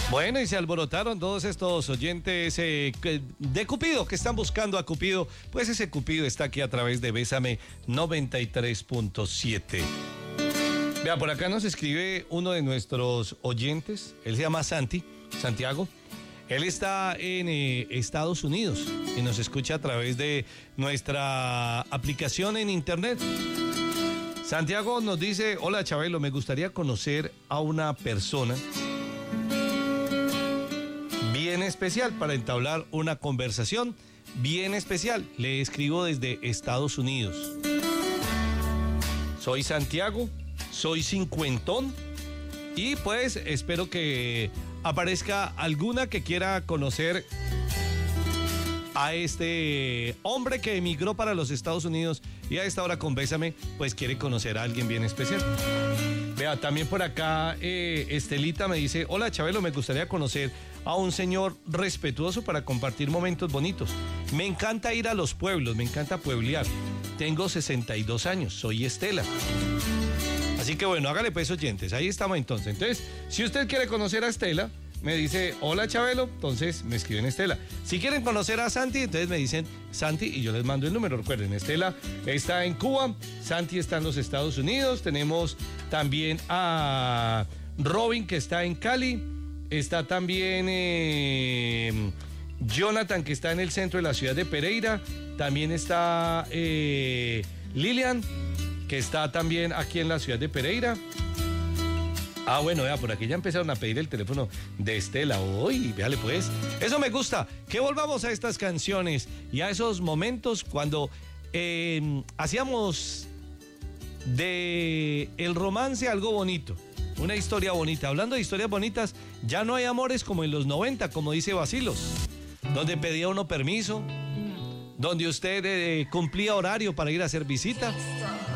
Bueno, y se alborotaron todos estos oyentes de Cupido que están buscando a Cupido. Pues ese Cupido está aquí a través de Bésame 93.7. Vea, por acá nos escribe uno de nuestros oyentes. Él se llama Santiago. Él está en Estados Unidos y nos escucha a través de nuestra aplicación en internet. Santiago nos dice: hola Chabelo, me gustaría conocer a una persona bien especial para entablar una conversación bien especial. Le escribo desde Estados Unidos. Soy Santiago, soy cincuentón y pues espero que aparezca alguna que quiera conocer a este hombre que emigró para los Estados Unidos y a esta hora con Bésame pues quiere conocer a alguien bien especial. Vea, también por acá Estelita me dice: hola Chabelo, me gustaría conocer a un señor respetuoso para compartir momentos bonitos. Me encanta ir a los pueblos, me encanta pueblear. Tengo 62 años, soy Estela. Así que bueno, hágale pues oyentes, ahí estamos entonces. Entonces, si usted quiere conocer a Estela, me dice: hola Chabelo, entonces me escriben Estela. Si quieren conocer a Santi, entonces me dicen Santi y yo les mando el número. Recuerden, Estela está en Cuba, Santi está en los Estados Unidos, tenemos también a Robin que está en Cali, está también Jonathan que está en el centro de la ciudad de Pereira, también está Lilian que está también aquí en la ciudad de Pereira. Ah, bueno, vea, por aquí ya empezaron a pedir el teléfono de Estela. Uy, véale pues. Eso me gusta. Que volvamos a estas canciones y a esos momentos cuando hacíamos de el romance algo bonito. Una historia bonita. Hablando de historias bonitas, ya no hay amores como en los 90, como dice Bacilos. Donde pedía uno permiso, donde usted cumplía horario para ir a hacer visita.